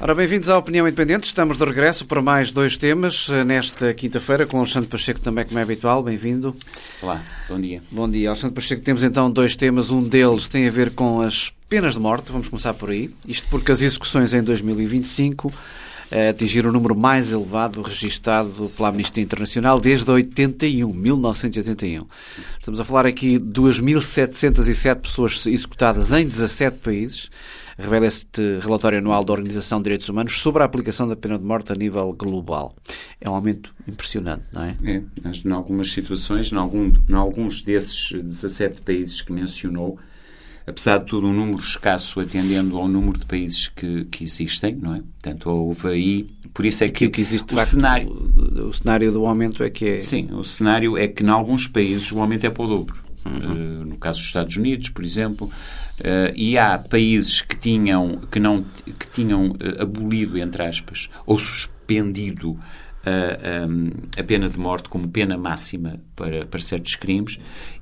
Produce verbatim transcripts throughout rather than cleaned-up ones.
Ora, bem-vindos à Opinião Independente. Estamos de regresso para mais dois temas nesta quinta-feira com o Alexandre Pacheco, também como é habitual. Bem-vindo. Olá, bom dia. Bom dia. Alexandre Pacheco, temos então dois temas. Um deles tem a ver com as penas de morte. Vamos começar por aí. Isto porque as execuções em dois mil e vinte e cinco eh, atingiram o número mais elevado registado pela Amnistia Internacional desde oitenta e um, mil novecentos e oitenta e um. Estamos a falar aqui de duas mil setecentas e sete pessoas executadas em dezassete países. Revela este relatório anual da Organização de Direitos Humanos sobre a aplicação da pena de morte a nível global. É um aumento impressionante, não é? É, mas em algumas situações, em, algum, em alguns desses dezassete países que mencionou, apesar de tudo um número escasso atendendo ao número de países que, que existem, não é? Portanto, houve aí... Por isso é que, que existe, o, facto, cenário, o, o cenário do aumento é que é... Sim, o cenário é que em alguns países o aumento é para o dobro. Uhum. Uh, no caso dos Estados Unidos, por exemplo, uh, e há países que tinham, que não, que tinham uh, abolido, entre aspas, ou suspendido uh, um, a pena de morte como pena máxima para, para certos crimes,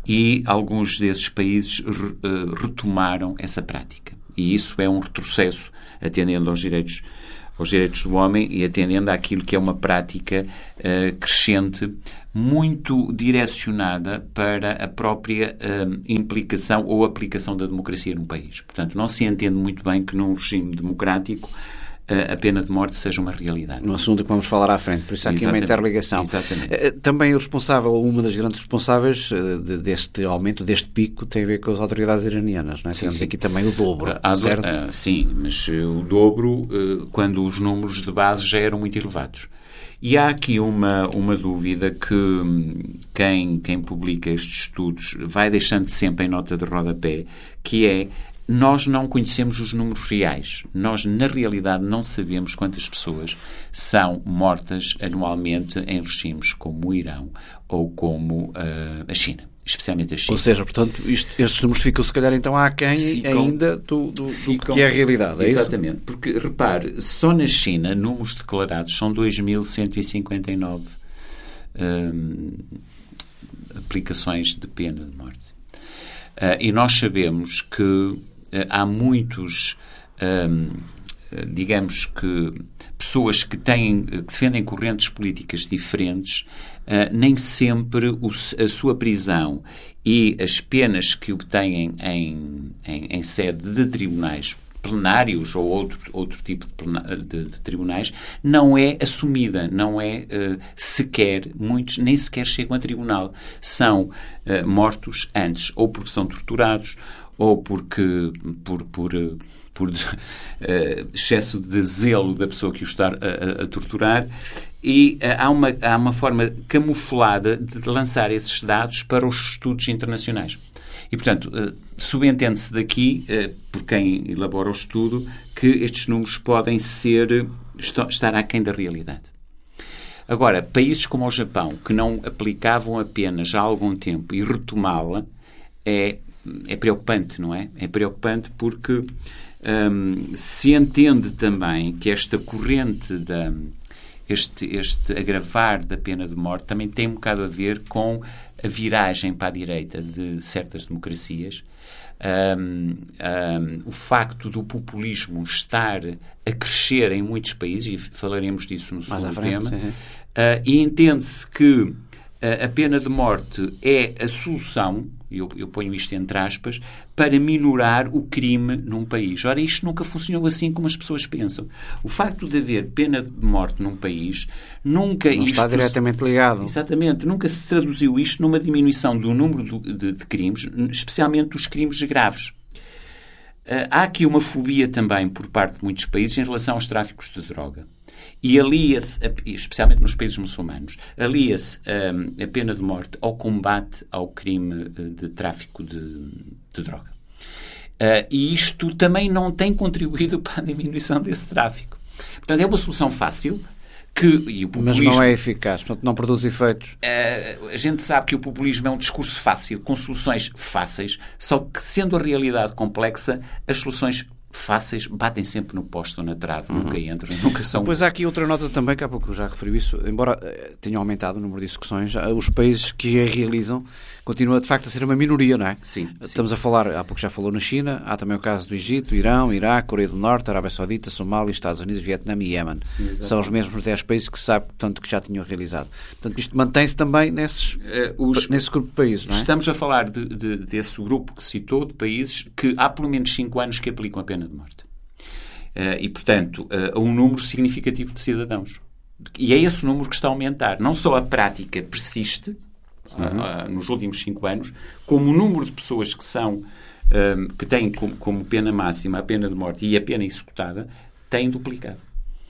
e alguns desses países re, uh, retomaram essa prática. E isso é um retrocesso atendendo aos direitos aos direitos do homem e atendendo àquilo que é uma prática uh, crescente, muito direcionada para a própria uh, implicação ou aplicação da democracia num país. Portanto, não se entende muito bem que num regime democrático uh, a pena de morte seja uma realidade. No assunto que vamos falar à frente, por isso há aqui Exatamente. uma interligação. Exatamente. Uh, também o responsável, uma das grandes responsáveis uh, de, deste aumento, deste pico, tem a ver com as autoridades iranianas, não é? Sim, Temos sim. aqui também o dobro, uh, certo? Uh, sim, mas uh, o dobro uh, quando os números de base já eram muito elevados. E há aqui uma, uma dúvida que quem, quem publica estes estudos vai deixando sempre em nota de rodapé, que é: nós não conhecemos os números reais. Nós, na realidade, não sabemos quantas pessoas são mortas anualmente em regimes como o Irão ou como uh, a China. Especialmente a China. Ou seja, portanto, isto, estes números ficam, se calhar, então, aquém ficam, ainda do, do, ficam, do que é a realidade, é exatamente, isso? Porque, repare, só na China, números declarados são dois mil cento e cinquenta e nove hum, aplicações de pena de morte. Uh, e nós sabemos que uh, há muitos, um, digamos que, pessoas que, têm, que defendem correntes políticas diferentes. Uh, nem sempre o, a sua prisão e as penas que obtêm em, em, em sede de tribunais plenários ou outro, outro tipo de, plena, de, de tribunais não é assumida, não é uh, sequer, muitos nem sequer chegam a tribunal. São uh, mortos antes, ou porque são torturados, ou porque por, por, por uh, excesso de zelo da pessoa que o está a, a, a torturar. E uh, há, uma, há uma forma camuflada de lançar esses dados para os estudos internacionais. E, portanto, uh, subentende-se daqui, uh, por quem elabora o estudo, que estes números podem ser, estar aquém da realidade. Agora, países como o Japão, que não aplicavam a pena já há algum tempo e retomá-la, é, é preocupante, não é? É preocupante porque um, se entende também que esta corrente da... Este, este agravar da pena de morte também tem um bocado a ver com a viragem para a direita de certas democracias. Um, um, o facto do populismo estar a crescer em muitos países, e falaremos disso no segundo tema, uh, e entende-se que uh, a pena de morte é a solução, eu, eu ponho isto entre aspas, para minorar o crime num país. Ora, isto nunca funcionou assim como as pessoas pensam. O facto de haver pena de morte num país nunca... Não isto, está diretamente ligado. Exatamente. Nunca se traduziu isto numa diminuição do número de, de, de crimes, especialmente dos crimes graves. Uh, há aqui uma fobia também por parte de muitos países em relação aos tráficos de droga. E alia-se, especialmente nos países muçulmanos, alia-se um, a pena de morte ao combate ao crime de tráfico de, de droga. Uh, e isto também não tem contribuído para a diminuição desse tráfico. Portanto, é uma solução fácil, que, e o populismo, mas não é eficaz, portanto não produz efeitos. Uh, a gente sabe que o populismo é um discurso fácil, com soluções fáceis, só que, sendo a realidade complexa, as soluções fáceis, batem sempre no posto ou na trave, uhum. nunca entram, nunca são... Pois há aqui outra nota também, que há pouco já referiu isso, embora eh, tenha aumentado o número de execuções, os países que a realizam continuam de facto a ser uma minoria, não é? Sim. Estamos sim. a falar, há pouco já falou na China, há também o caso do Egito, Irão, Iraque, Coreia do Norte, Arábia Saudita, Somália, Estados Unidos, Vietnã e Iémen. Exatamente. São os mesmos dez países que se sabe, portanto, que já tinham realizado. Portanto, isto mantém-se também nesses, uh, os, nesse grupo de países, não é? Estamos a falar de, de, desse grupo que citou, de países que há pelo menos cinco anos que aplicam a pena de morte. Uh, e, portanto, uh, um número significativo de cidadãos. E é esse número que está a aumentar. Não só a prática persiste, uhum. uh, uh, nos últimos cinco anos, como o número de pessoas que são, um, que têm como, como pena máxima a pena de morte e a pena executada, tem duplicado.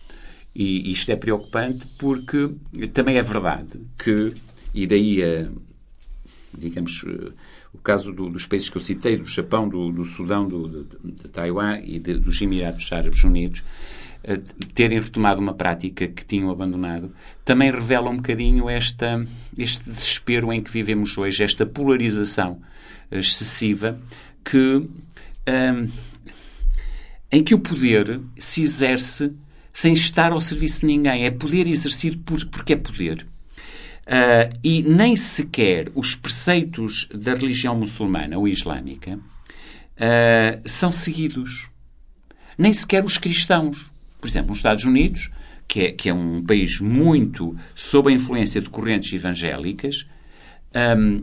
E isto é preocupante porque também é verdade que, e daí, uh, digamos... Uh, o caso do, dos países que eu citei, do Japão, do, do Sudão, do, de, de Taiwan e de, dos Emirados Árabes Unidos, uh, terem retomado uma prática que tinham abandonado, também revela um bocadinho esta, este desespero em que vivemos hoje, esta polarização excessiva, que, um, em que o poder se exerce sem estar ao serviço de ninguém. É poder exercido por, porque é poder. Uh, e nem sequer os preceitos da religião muçulmana ou islâmica uh, são seguidos. Nem sequer os cristãos. Por exemplo, nos Estados Unidos, que é, que é um país muito sob a influência de correntes evangélicas, um,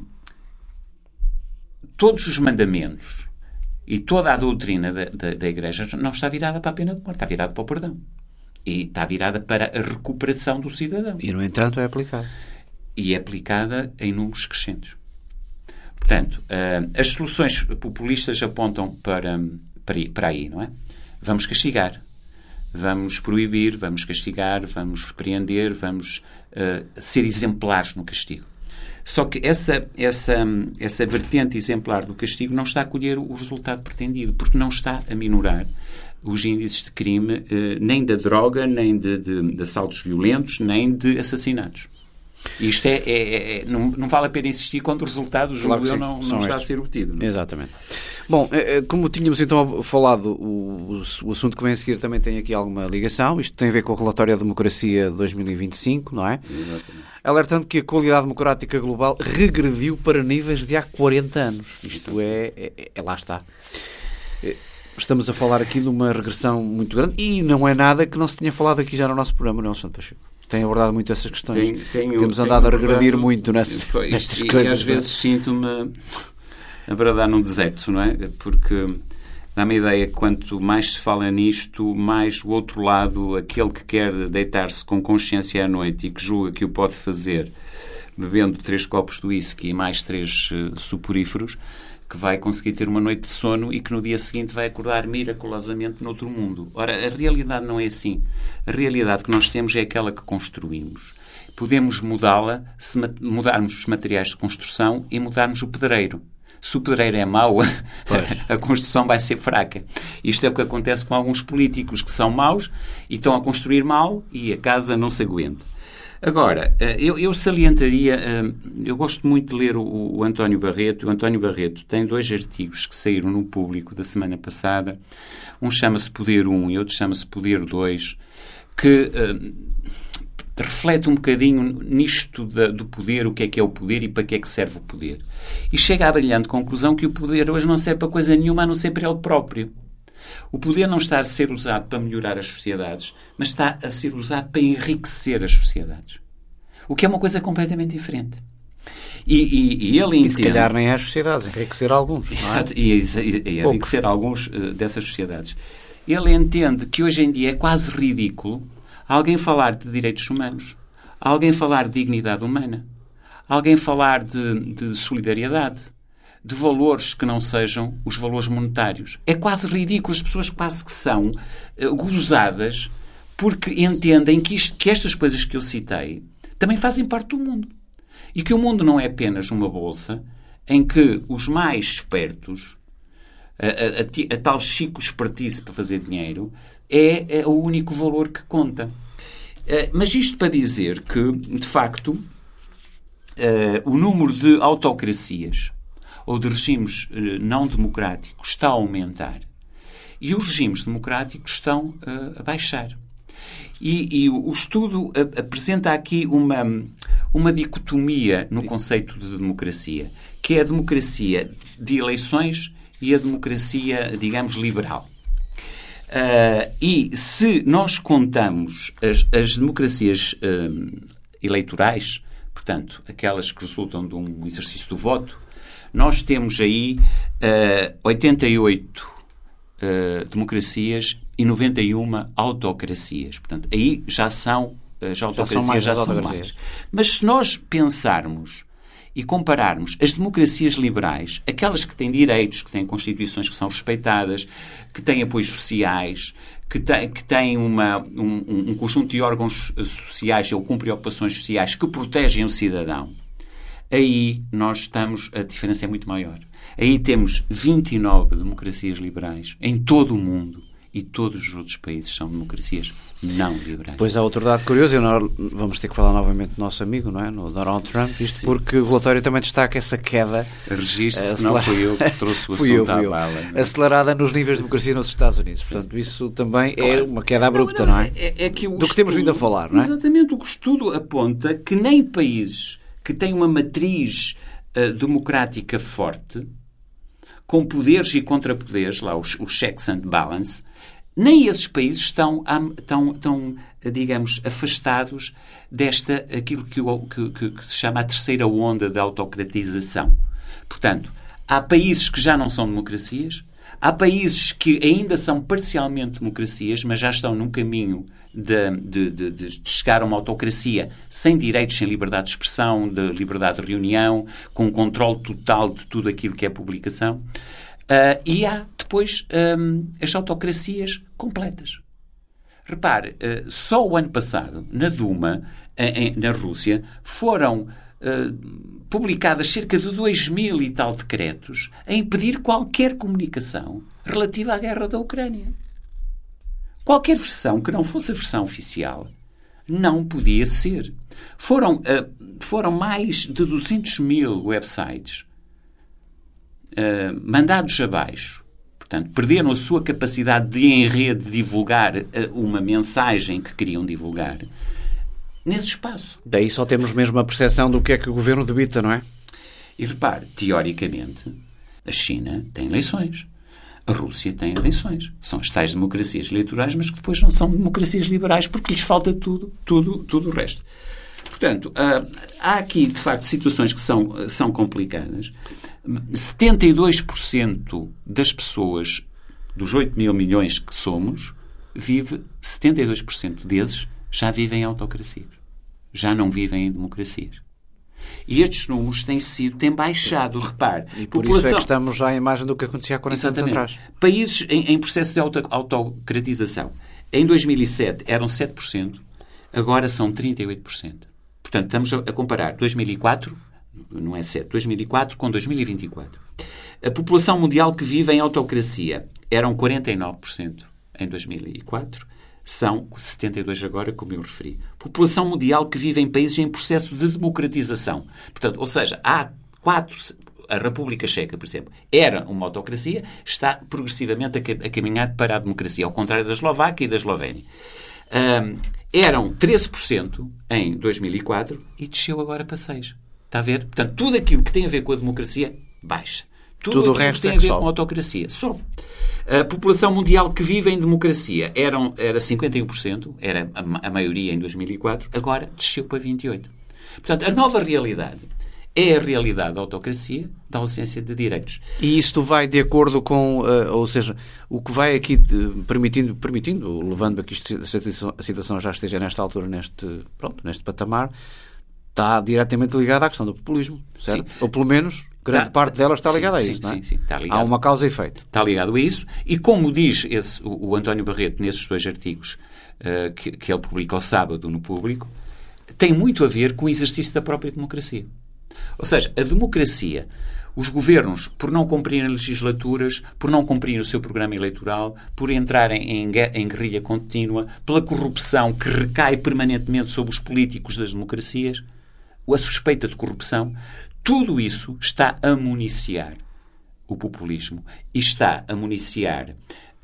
todos os mandamentos e toda a doutrina da, da, da Igreja não está virada para a pena de morte, está virada para o perdão. E está virada para a recuperação do cidadão. E, no entanto, é aplicada. E é aplicada em números crescentes. Portanto, uh, as soluções populistas apontam para, para, para aí, não é? Vamos castigar, vamos proibir, vamos castigar, vamos repreender, vamos uh, ser exemplares no castigo. Só que essa, essa, essa vertente exemplar do castigo não está a colher o resultado pretendido, porque não está a minorar os índices de crime, uh, nem da droga, nem de, de, de assaltos violentos, nem de assassinatos. Isto é, é, é não, não vale a pena insistir quando o resultado, julgo eu, não, não está estes. a ser obtido. Não? Exatamente. Bom, como tínhamos então falado, o, o assunto que vem a seguir também tem aqui alguma ligação. Isto tem a ver com o relatório da democracia dois mil e vinte e cinco, não é? Exatamente. Alertando que a qualidade democrática global regrediu para níveis de há quarenta anos. Isto é, é, é, lá está. Estamos a falar aqui de uma regressão muito grande e não é nada que não se tinha falado aqui já no nosso programa, não é, Santo Pacheco? Tem abordado muito essas questões. Tenho, tenho, Temos andado tenho a regredir abordado, muito nessas, foi, nessas e, coisas. E às vezes sinto-me a bradar num deserto, não é? Porque dá-me a ideia que quanto mais se fala nisto, mais o outro lado, aquele que quer deitar-se com consciência à noite e que julga que o pode fazer bebendo três copos de whisky e mais três uh, suporíferos, que vai conseguir ter uma noite de sono e que no dia seguinte vai acordar miraculosamente noutro mundo. Ora, a realidade não é assim. A realidade que nós temos é aquela que construímos. Podemos mudá-la se mudarmos os materiais de construção e mudarmos o pedreiro. Se o pedreiro é mau, a construção vai ser fraca. Isto é o que acontece com alguns políticos que são maus e estão a construir mal e a casa não se aguenta. Agora, eu, eu salientaria, eu gosto muito de ler o, o António Barreto. O António Barreto tem dois artigos que saíram no Público da semana passada. Um chama-se Poder um e outro chama-se Poder dois, que uh, reflete um bocadinho nisto da, do poder, o que é que é o poder e para que é que serve o poder. E chega à brilhante conclusão que o poder hoje não serve para coisa nenhuma a não ser para ele próprio. O poder não está a ser usado para melhorar as sociedades, mas está a ser usado para enriquecer as sociedades. O que é uma coisa completamente diferente. E, e, e ele entende... E se calhar nem é as sociedades, enriquecer alguns. Não é? Exato, e, e, e enriquecer alguns uh, dessas sociedades. Ele entende que hoje em dia é quase ridículo alguém falar de direitos humanos, alguém falar de dignidade humana, alguém falar de, de solidariedade, de valores que não sejam os valores monetários. É quase ridículo. As pessoas quase que são uh, gozadas porque entendem que, isto, que estas coisas que eu citei também fazem parte do mundo. E que o mundo não é apenas uma bolsa em que os mais espertos, a, a, a, a tal chico espertice para fazer dinheiro, é, é o único valor que conta. Uh, mas isto para dizer que, de facto, uh, o número de autocracias ou de regimes uh, não democráticos está a aumentar. e os regimes democráticos estão uh, a baixar. E, e o, o estudo a, apresenta aqui uma, uma dicotomia no conceito de democracia, que é a democracia de eleições e a democracia, digamos, liberal. Uh, e se nós contamos as, as democracias uh, eleitorais, portanto, aquelas que resultam de um exercício do voto, nós temos aí uh, oitenta e oito uh, democracias e noventa e uma autocracias. Portanto, aí já são, as autocracias já são mais. Já são mais. Mas se nós pensarmos e compararmos as democracias liberais, aquelas que têm direitos, que têm constituições que são respeitadas, que têm apoios sociais, que têm, que têm uma, um, um conjunto de órgãos sociais ou com preocupações sociais que protegem o cidadão, aí nós estamos, a diferença é muito maior. Aí temos vinte e nove democracias liberais em todo o mundo e todos os outros países são democracias não liberais. Pois há outro dado curioso, e nós vamos ter que falar novamente do nosso amigo, não é? No Donald Trump, isto Sim. porque o relatório também destaca essa queda. Registro, aceler... não fui eu que trouxe o assunto eu, à eu. bala. Não? Acelerada nos níveis de democracia nos Estados Unidos. Portanto, isso também claro. é uma queda abrupta, não, não, não é? é, é que do estudo, que temos vindo a falar, não é? Exatamente, o que o estudo aponta que nem países que têm uma matriz uh, democrática forte, com poderes e contrapoderes, lá os, os checks and balance, nem esses países estão, estão, estão digamos, afastados desta, aquilo que, que, que se chama a terceira onda da autocratização. Portanto, há países que já não são democracias, há países que ainda são parcialmente democracias, mas já estão num caminho de, de, de, de chegar a uma autocracia sem direitos, sem liberdade de expressão, de liberdade de reunião, com controle total de tudo aquilo que é publicação. Uh, e há depois um, as autocracias completas. Repare, uh, só o ano passado, na Duma, em, em, na Rússia, foram uh, publicadas cerca de dois mil e tal decretos a impedir qualquer comunicação relativa à guerra da Ucrânia. Qualquer versão que não fosse a versão oficial não podia ser. Foram, uh, foram mais de duzentos mil websites Uh, mandados abaixo, portanto, perderam a sua capacidade de em rede divulgar uh, uma mensagem que queriam divulgar nesse espaço. Daí só temos mesmo a percepção do que é que o governo debita, não é? E repare, teoricamente, a China tem eleições, a Rússia tem eleições. São as tais democracias eleitorais, mas que depois não são democracias liberais porque lhes falta tudo, tudo, tudo o resto. Portanto, há aqui, de facto, situações que são, são complicadas. setenta e dois por cento das pessoas, dos oito mil milhões que somos, vive, setenta e dois por cento desses já vivem em autocracias. Já não vivem em democracias. E estes números têm sido, têm baixado, repare. E por população... isso é que estamos já à imagem do que acontecia há quarenta anos atrás. Países em, em processo de auto, autocratização. Em dois mil e sete eram sete por cento, agora são trinta e oito por cento. Portanto, estamos a comparar dois mil e quatro, não é sete, dois mil e quatro com dois mil e vinte e quatro. A população mundial que vive em autocracia eram quarenta e nove por cento em dois mil e quatro, são setenta e dois por cento agora, como eu referi. População mundial que vive em países em processo de democratização. Portanto, ou seja, há quatro... A República Checa, por exemplo, era uma autocracia, está progressivamente a caminhar para a democracia, ao contrário da Eslováquia e da Eslovénia. Um, eram treze por cento em dois mil e quatro e desceu agora para seis por cento. Está a ver? Portanto, tudo aquilo que tem a ver com a democracia, baixa. Tudo, tudo o resto que tem a ver é com a autocracia, sobe. A população mundial que vive em democracia eram, era cinquenta e um por cento, era a, a maioria em dois mil e quatro, agora desceu para vinte e oito por cento. Portanto, a nova realidade é a realidade da autocracia, da ausência de direitos. E isto vai de acordo com, uh, ou seja, o que vai aqui de, permitindo, permitindo, levando a que isto, a situação já esteja nesta altura, neste, pronto, neste patamar, está diretamente ligada à questão do populismo, certo? Sim. Ou pelo menos, grande está, parte dela está ligada sim, a isso, sim, não é? Sim, sim, está ligado. Há uma causa e efeito. Está ligado a isso, e como diz esse, o, o António Barreto nesses dois artigos uh, que, que ele publica ao sábado no Público, tem muito a ver com o exercício da própria democracia. Ou seja, a democracia, os governos, por não cumprirem legislaturas, por não cumprirem o seu programa eleitoral, por entrarem em, em guerrilha contínua, pela corrupção que recai permanentemente sobre os políticos das democracias, a suspeita de corrupção, tudo isso está a municiar o populismo e está a municiar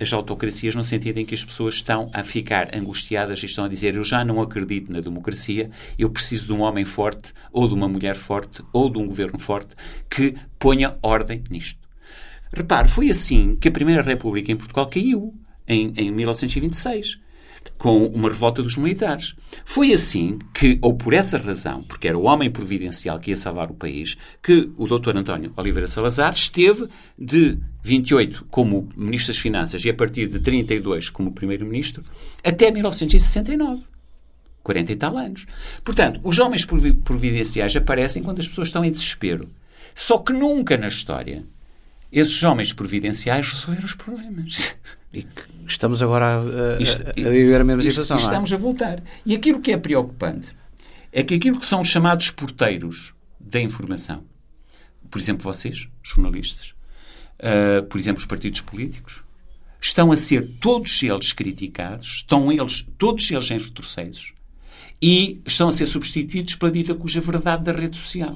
as autocracias no sentido em que as pessoas estão a ficar angustiadas e estão a dizer eu já não acredito na democracia, eu preciso de um homem forte, ou de uma mulher forte, ou de um governo forte que ponha ordem nisto. Repare, foi assim que a Primeira República em Portugal caiu, em, em mil novecentos e vinte e seis, com uma revolta dos militares. Foi assim que, ou por essa razão, porque era o homem providencial que ia salvar o país, que o doutor António Oliveira Salazar esteve de vinte e oito como Ministro das Finanças e a partir de trinta e dois como Primeiro-Ministro até mil novecentos e sessenta e nove. quarenta e tal anos. Portanto, os homens providenciais aparecem quando as pessoas estão em desespero. Só que nunca na história esses homens providenciais resolveram os problemas. E estamos agora a, a, Isto, a viver a mesma situação, isto, não é? Estamos a voltar. E aquilo que é preocupante é que aquilo que são os chamados porteiros da informação, por exemplo, vocês, jornalistas, uh, por exemplo, os partidos políticos, estão a ser todos eles criticados, estão eles, todos eles em retrocessos e estão a ser substituídos pela dita cuja verdade da rede social,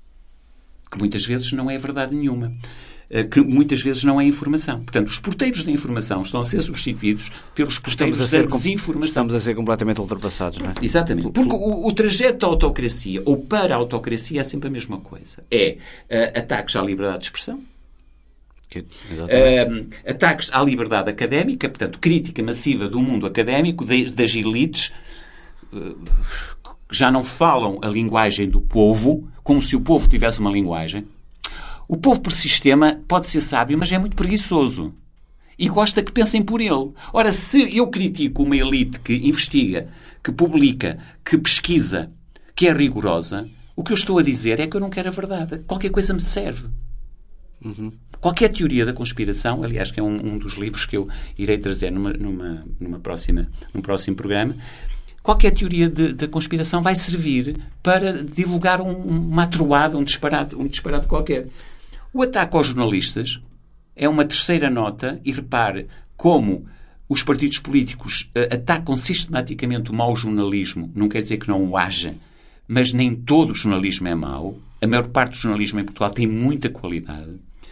que muitas vezes não é verdade nenhuma. Que muitas vezes não é informação. Portanto, os porteiros da informação estão a ser substituídos pelos porteiros da desinformação. Estamos a ser completamente ultrapassados, não é? Exatamente. Porque o, o trajeto da autocracia, ou para a autocracia, é sempre a mesma coisa. É uh, ataques à liberdade de expressão, Que, uh, ataques à liberdade académica, portanto, crítica massiva do mundo académico, de, das elites, uh, que já não falam a linguagem do povo, como se o povo tivesse uma linguagem. O povo, por sistema, pode ser sábio, mas é muito preguiçoso. E gosta que pensem por ele. Ora, se eu critico uma elite que investiga, que publica, que pesquisa, que é rigorosa, o que eu estou a dizer é que eu não quero a verdade. Qualquer coisa me serve. Uhum. Qualquer teoria da conspiração, aliás, que é um, um dos livros que eu irei trazer numa, numa, numa próxima, num próximo programa, qualquer teoria de, de conspiração vai servir para divulgar um, uma atruada, um disparate, um disparate qualquer. O ataque aos jornalistas é uma terceira nota e repare como os partidos políticos uh, atacam sistematicamente o mau jornalismo. Não quer dizer que não o haja, mas nem todo o jornalismo é mau. A maior parte do jornalismo em Portugal tem muita qualidade.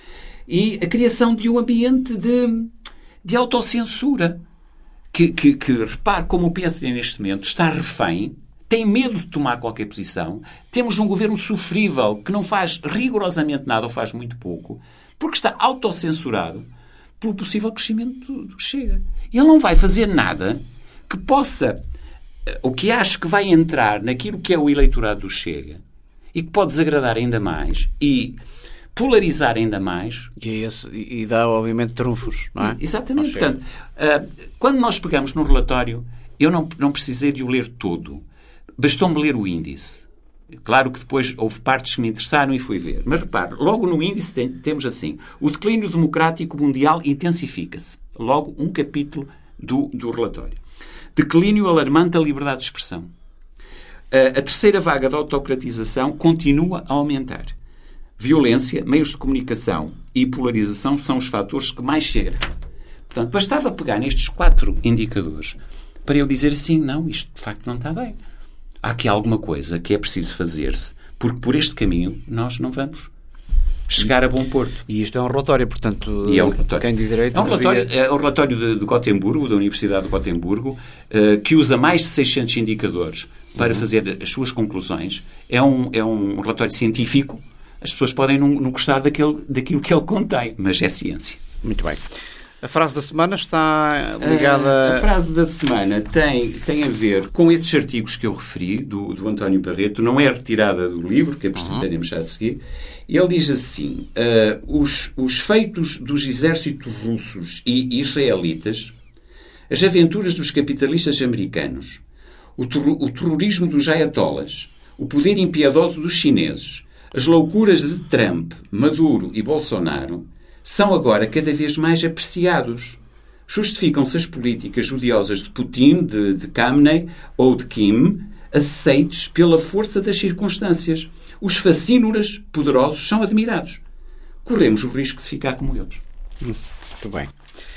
E a criação de um ambiente de, de autocensura. Que, que, que repare como o P S D neste momento está refém, tem medo de tomar qualquer posição. Temos um governo sofrível que não faz rigorosamente nada ou faz muito pouco, porque está autocensurado pelo possível crescimento do, do Chega. Ele não vai fazer nada que possa, ou que ache que vai entrar naquilo que é o eleitorado do Chega e que pode desagradar ainda mais e polarizar ainda mais. E, esse, e dá, obviamente, trunfos, não é? Exatamente. Portanto, uh, quando nós pegamos no relatório, eu não, não precisei de o ler todo. Bastou-me ler o índice. Claro que depois houve partes que me interessaram e fui ver. Mas repare, logo no índice tem, temos assim: o declínio democrático mundial intensifica-se. Logo um capítulo do, do relatório. Declínio alarmante da liberdade de expressão. Uh, a terceira vaga da autocratização continua a aumentar. Violência, meios de comunicação e polarização são os fatores que mais se agravam. Portanto, bastava pegar nestes quatro indicadores para eu dizer assim, não, isto de facto não está bem. Há aqui alguma coisa que é preciso fazer-se, porque por este caminho nós não vamos chegar a bom porto. E isto é um relatório, portanto, e é um relatório. Quem de direito... É um relatório, devia... é um relatório de, de Gotemburgo, da Universidade de Gotemburgo, uh, que usa mais de seiscentos indicadores para uhum. fazer as suas conclusões. É um, é um relatório científico. As pessoas podem não, não gostar daquele, daquilo que ele contém, mas é ciência. Muito bem. A frase da semana está ligada... A, a frase da semana tem, tem a ver com esses artigos que eu referi, do, do António Barreto. Não é retirada do livro, que apresentaremos já a seguir. Ele diz assim, uh, os, os feitos dos exércitos russos e israelitas, as aventuras dos capitalistas americanos, o, ter, o terrorismo dos ayatollahs, o poder impiedoso dos chineses, as loucuras de Trump, Maduro e Bolsonaro são agora cada vez mais apreciados. Justificam-se as políticas odiosas de Putin, de, de Khamenei ou de Kim, aceites pela força das circunstâncias. Os facínoras poderosos são admirados. Corremos o risco de ficar como eles. Muito bem.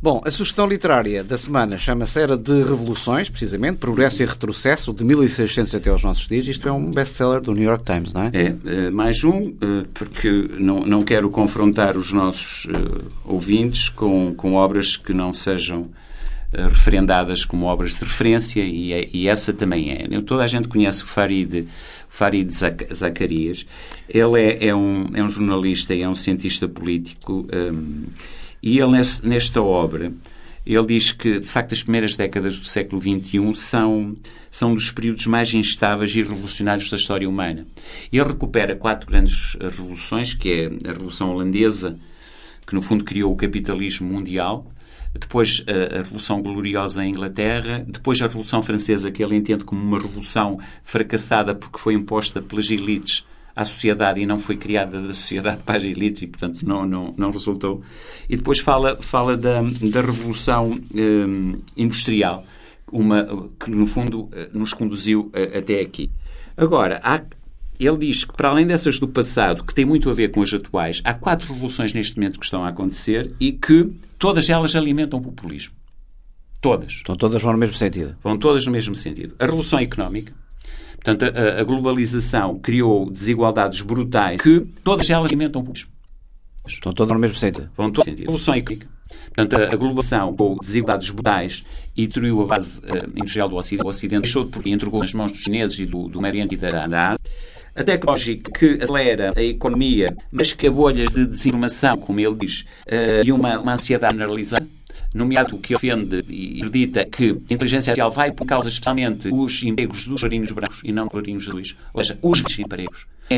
Bom, a sugestão literária da semana chama-se Era de Revoluções, precisamente, Progresso e Retrocesso, de mil e seiscentos até aos nossos dias. Isto é um best-seller do New York Times, não é? É, mais um, porque não, não quero confrontar os nossos uh, ouvintes com, com obras que não sejam uh, referendadas como obras de referência, e, é, e essa também é. Toda a gente conhece o Farid, Farid Zacarias. Ele é, é, um, é um jornalista e é um cientista político, um, e ele, nesta obra, ele diz que, de facto, as primeiras décadas do século vinte e um são, são dos períodos mais instáveis e revolucionários da história humana. Ele recupera quatro grandes revoluções, que é a Revolução Holandesa, que, no fundo, criou o capitalismo mundial, depois a, a Revolução Gloriosa em Inglaterra, depois a Revolução Francesa, que ele entende como uma revolução fracassada porque foi imposta pelas elites à sociedade e não foi criada da sociedade para as elites e, portanto, não, não, não resultou. E depois fala, fala da, da Revolução um, Industrial, uma, que, no fundo, nos conduziu a, até aqui. Agora, há, ele diz que, para além dessas do passado, que tem muito a ver com as atuais, há quatro revoluções neste momento que estão a acontecer e que todas elas alimentam o populismo. Todas. Então todas vão no mesmo sentido. Vão todas no mesmo sentido. A Revolução Económica. Portanto, a, a globalização criou desigualdades brutais que todas elas alimentam o populismo. Estão todas no mesmo sentido. Vão todas no mesmo sentido. A Revolução Económica. Portanto, a, a globalização com desigualdades brutais e destruiu a base uh, industrial do Ocidente. O Ocidente deixou de porque entregou nas mãos dos chineses e do, do Médio Oriente e da, da Ásia. A tecnológica que acelera a economia, mas que a bolhas de desinformação, como ele diz, uh, e uma, uma ansiedade generalizada, nomeado que ofende e acredita que a inteligência artificial vai por causa especialmente os empregos dos clarinhos brancos e não clarinhos azuis, ou seja, os empregos.